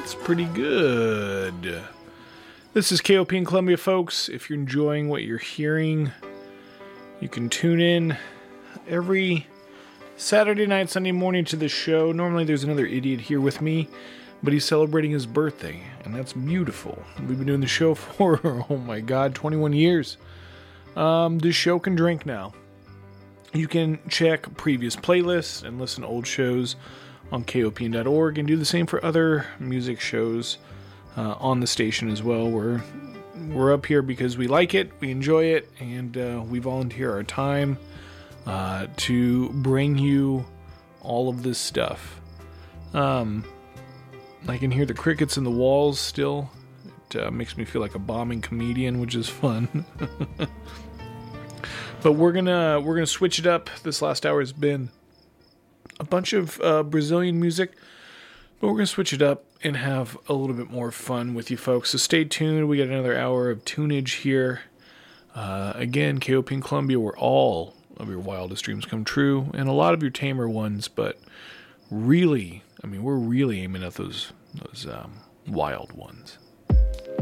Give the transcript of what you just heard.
That's pretty good. This is KOP in Columbia, folks. If you're enjoying what you're hearing, you can tune in every Saturday night, Sunday morning to the show. Normally there's another idiot here with me, but he's celebrating his birthday, and that's beautiful. We've been doing the show for, oh my God, 21 years. This show can drink now. You can check previous playlists and listen to old shows on KOPN.org and do the same for other music shows on the station as well. We're up here because we like it, we enjoy it, and we volunteer our time to bring you all of this stuff. I can hear the crickets in the walls still. It makes me feel like a bombing comedian, which is fun. But we're gonna switch it up. This last hour has been a bunch of Brazilian music, but we're gonna switch it up and have a little bit more fun with you folks. So stay tuned. We got another hour of tunage here. Again, KOP in Columbia, where all of your wildest dreams come true, and a lot of your tamer ones. But really, I mean, we're really aiming at those wild ones.